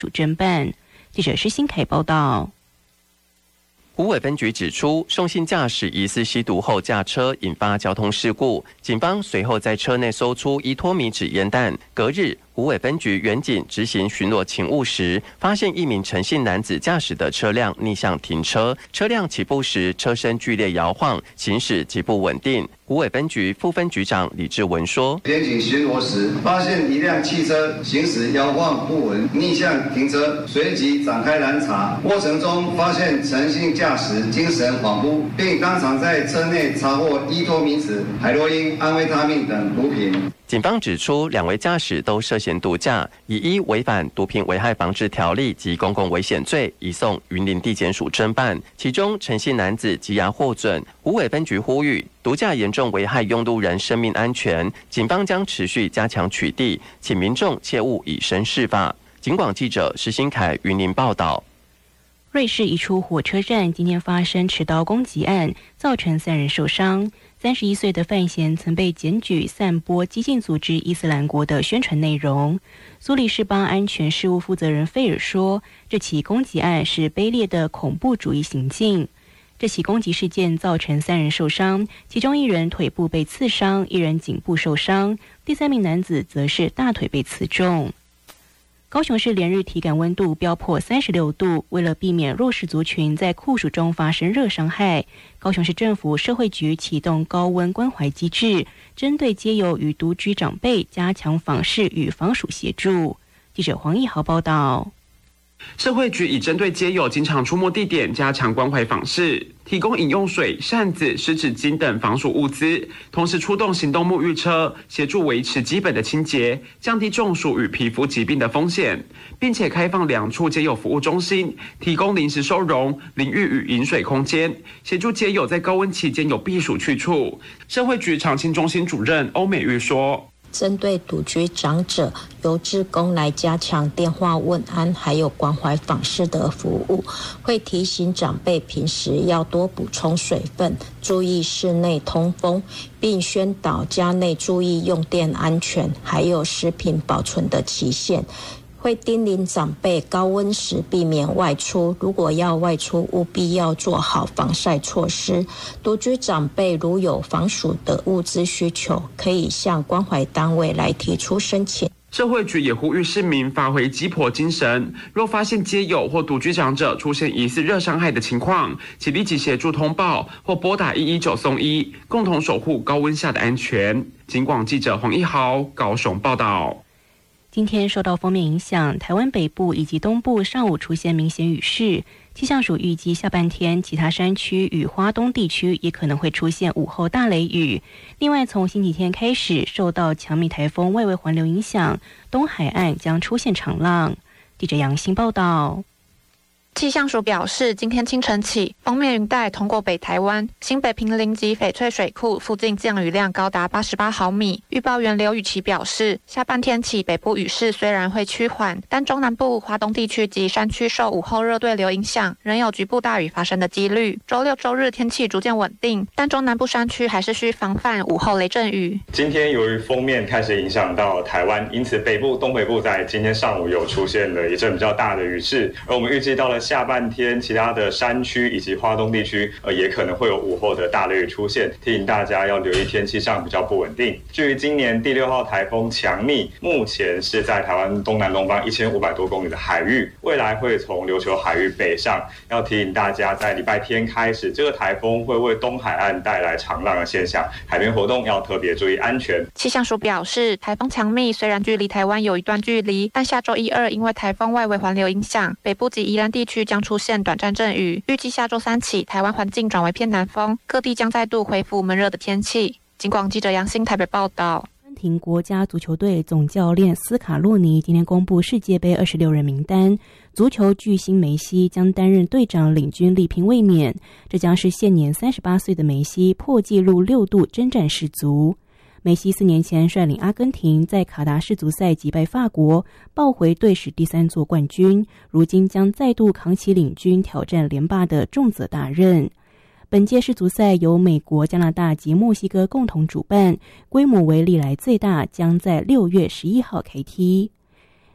主侦办。记者施新凯报道。 虎尾分局指出，宋姓驾驶疑似吸毒后驾车，引发交通事故。警方随后在车内搜出依托米纸烟弹。隔日，虎尾分局员警执行巡逻勤务时，发现一名陈姓男子驾驶的车辆逆向停车，车辆起步时车身剧烈摇晃，行驶极不稳定。虎尾分局副分局长李志文说：“ 员警巡逻时，发现一辆汽车行驶摇晃不稳，逆向停车，随即展开拦查。过程中发现陈姓驾驶精神恍惚，并当场在车内查获依托米纸、海洛因、安非他命等毒品。” 警方指出，两位驾驶都涉嫌毒驾，以依违反毒品危害防治条例及公共危险罪，移送云林地检署侦办。其中，陈姓男子羁押获准。虎尾分局呼吁，毒驾严重危害用路人生命安全，警方将持续加强取缔，请民众切勿以身试法。警广记者施新凯云林报道。 瑞士一处火车站今天发生持刀攻击案，造成3人受伤。31岁的范闲曾被检举散播激进组织伊斯兰国的宣传内容。苏黎世邦安全事务负责人费尔说，这起攻击案是卑劣的恐怖主义行径。这起攻击事件造成3人受伤，其中1人腿部被刺伤，1人颈部受伤，第3名男子则是大腿被刺中。高雄市连日体感温度飙破36度，为了避免弱势族群在酷暑中发生热伤害，高雄市政府社会局启动高温关怀机制，针对街友与独居长辈加强访视与防暑协助。记者黄义豪报道。 社会局已针对街友经常出没地点加强关怀访视，提供饮用水、扇子、湿纸巾等防暑物资，同时出动行动沐浴车，协助维持基本的清洁，降低中暑与皮肤疾病的风险，并且开放2处街友服务中心，提供临时收容、淋浴与饮水空间，协助街友在高温期间有避暑去处。社会局长青中心主任欧美玉说， 针对独居长者，由志工来加强电话问安，还有关怀访视的服务，会提醒长辈平时要多补充水分，注意室内通风，并宣导家内注意用电安全，还有食品保存的期限。会叮咛长辈高温时避免外出，如果要外出，务必要做好防晒措施。独居长辈如有防暑的物资需求，可以向关怀单位来提出申请。 社会局也呼吁市民发挥鸡婆精神，若发现街友或独居长者出现疑似热伤害的情况，请立即协助通报或拨打119送医，共同守护高温下的安全。警广记者黄一豪高雄报道。 今天受到锋面影响，台湾北部以及东部上午出现明显雨势。气象署预计下半天其他山区与花东地区也可能会出现午后大雷雨。另外，从星期天开始，受到强密台风外围环流影响，东海岸将出现长浪。记者杨欣报道。 气象署表示，今天清晨起，锋面云带通过北台湾、新北坪林及翡翠水库附近降雨量高达88毫米。预报员刘雨琦表示，下半天起北部雨势虽然会趋缓，但中南部、花东地区及山区受午后热对流影响，仍有局部大雨发生的几率。周六、周日天气逐渐稳定，但中南部山区还是需防范午后雷阵雨。 今天由于锋面开始影响到台湾，因此北部、东北部在今天上午有出现了一阵比较大的雨势，而我们预计到了下半天，其他的山区以及花东地区，也可能会有午后的大雷雨出现，提醒大家要留意天气上比较不稳定。至于今年第6号台风强密，目前是在台湾东南东方1500多公里的海域，未来会从琉球海域北上，要提醒大家在礼拜天开始，这个台风会为东海岸带来长浪的现象，海边活动要特别注意安全。 气象署表示，台风强密虽然距离台湾有一段距离，但下周1、2因为台风外围环流影响，北部及宜兰地区将出现短暂阵雨，预计下周3起，台湾环境转为偏南风，各地将再度恢复闷热的天气。警广记者杨欣台北报道。 阿根廷国家足球队总教练斯卡洛尼今天公布世界杯26人名单，足球巨星梅西将担任队长，领军力拼卫冕。这将是现年38岁的梅西破纪录6度征战世足。梅西4年前率领阿根廷在卡达世足赛击败法国，抱回队史第3座冠军，如今将再度扛起领军挑战连霸的重责大任。本届世足赛由美国、加拿大及墨西哥共同主办，规模为历来最大，将在6月11号开踢。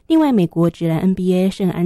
另外，美国职篮 NBA 圣安